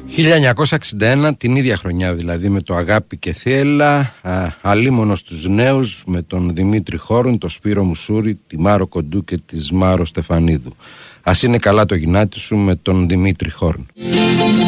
1961, την ίδια χρονιά δηλαδή, με το Αγάπη και Θέλα, Αλίμονο στους νέους, με τον Δημήτρη Χόρν, τον Σπύρο Μουσούρη, τη Μάρο Κοντού και τη Μάρο Στεφανίδου. Ας είναι καλά το γυνάτι σου, με τον Δημήτρη Χόρν.